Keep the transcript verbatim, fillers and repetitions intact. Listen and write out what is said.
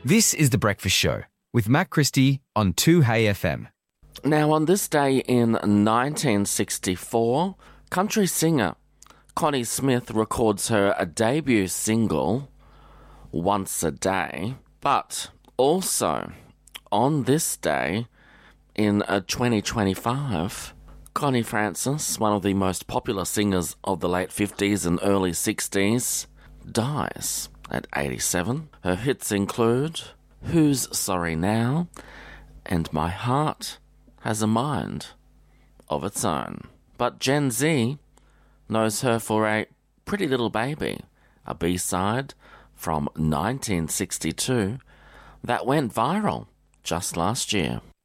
This is The Breakfast Show with Matt Christie on two Hey F M. Now, on this day in nineteen sixty-four, country singer Connie Smith records her a debut single, Once a Day. But also, on this day in uh, twenty twenty-five, Connie Francis, one of the most popular singers of the late fifties and early sixties, dies at eighty-seven. Her hits include Who's Sorry Now and My Heart Has a Mind of Its Own. But Gen Z knows her for a Pretty Little Baby, a B-side from nineteen sixty-two that went viral just last year.